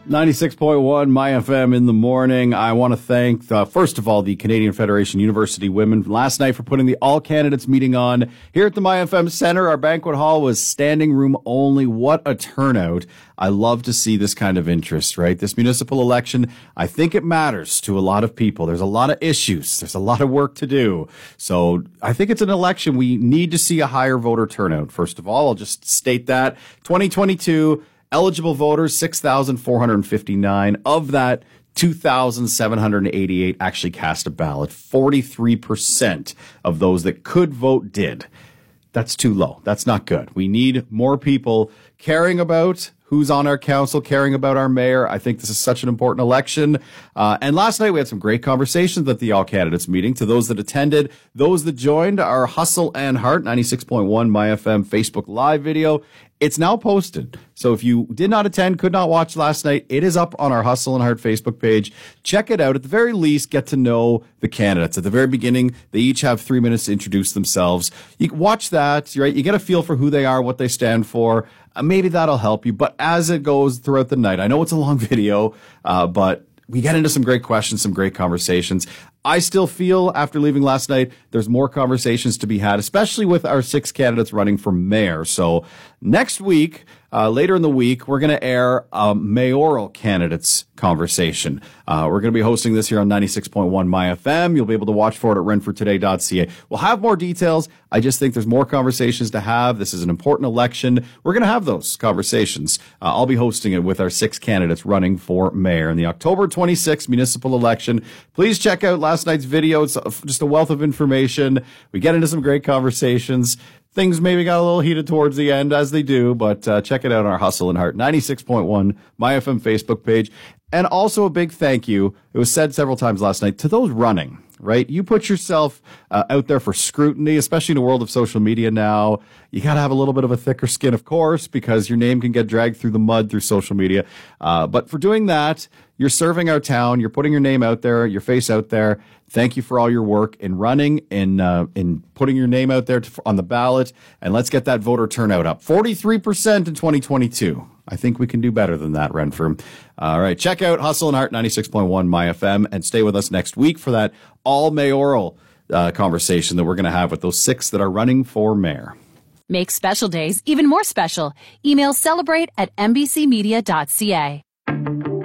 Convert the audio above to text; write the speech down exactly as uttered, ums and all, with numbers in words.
ninety-six point one My F M in the morning. I want to thank, uh, first of all, the Canadian Federation University Women last night for putting the all candidates meeting on here at the My F M Center. Our banquet hall was standing room only. What a turnout. I love to see this kind of interest, right? This municipal election, I think it matters to a lot of people. There's a lot of issues. There's a lot of work to do. So I think it's an election. We need to see a higher voter turnout. First of all, I'll just state that twenty twenty-two eligible voters, six thousand four hundred fifty-nine. Of that, two thousand seven hundred eighty-eight actually cast a ballot. forty-three percent of those that could vote did. That's too low. That's not good. We need more people caring about who's on our council, caring about our mayor. I think this is such an important election. Uh, and last night we had some great conversations at the all candidates meeting. To those that attended, those that joined our Hustle and Heart ninety-six point one My F M Facebook Live video, it's now posted. So if you did not attend, could not watch last night, it is up on our Hustle and Heart Facebook page. Check it out. At the very least, get to know the candidates. At the very beginning, they each have three minutes to introduce themselves. You can watch that, right? You get a feel for who they are, what they stand for. Uh, maybe that'll help you. But as it goes throughout the night, I know it's a long video, uh, but we get into some great questions, some great conversations. I still feel after leaving last night, there's more conversations to be had, especially with our six candidates running for mayor. So next week, uh, later in the week, we're going to air a mayoral candidates conversation. Uh, we're going to be hosting this here on ninety-six point one My F M. You'll be able to watch for it at renfrew today dot c a. We'll have more details. I just think there's more conversations to have. This is an important election. We're going to have those conversations. Uh, I'll be hosting it with our six candidates running for mayor in the October twenty-sixth municipal election. Please check out last night's video. It's just a wealth of information. We get into some great conversations. Things maybe got a little heated towards the end, as they do, but uh, check it out on our Hustle and Heart ninety-six point one My F M Facebook page. And also a big thank you, it was said several times last night, to those running, right? You put yourself uh, out there for scrutiny, especially in the world of social media now. You got to have a little bit of a thicker skin, of course, because your name can get dragged through the mud through social media. Uh, but for doing that, you're serving our town. You're putting your name out there, your face out there. Thank you for all your work in running, in uh, in putting your name out there to, on the ballot. And let's get that voter turnout up. forty-three percent in twenty twenty-two. I think we can do better than that, Renfrew. All right, check out Hustle and Heart ninety-six point one My F M and stay with us next week for that all mayoral uh, conversation that we're going to have with those six that are running for mayor. Make special days even more special. Email celebrate at n b c media dot c a.